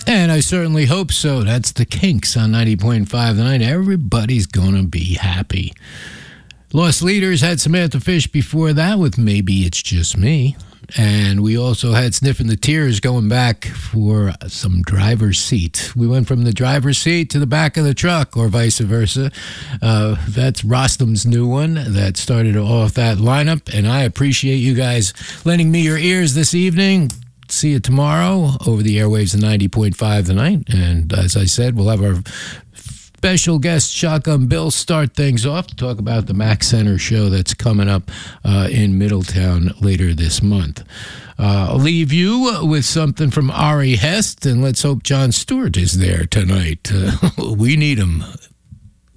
And I certainly hope so. That's the Kinks on 90.5 The Night. Everybody's going to be happy. Lost Leaders had Samantha Fish before that with Maybe It's Just Me. And we also had Sniffing the Tears going back for some driver's seat. We went from the driver's seat to the back of the truck, or vice versa. That's Rostam's new one that started off that lineup. And I appreciate you guys lending me your ears this evening. See you tomorrow over the airwaves of 90.5 The Night. And as I said, we'll have our special guest Shotgun Bill start things off to talk about the Mac Center show that's coming up in Middletown later this month. I'll leave you with something from Ari Hest, and let's hope Jon Stewart is there tonight. We need him.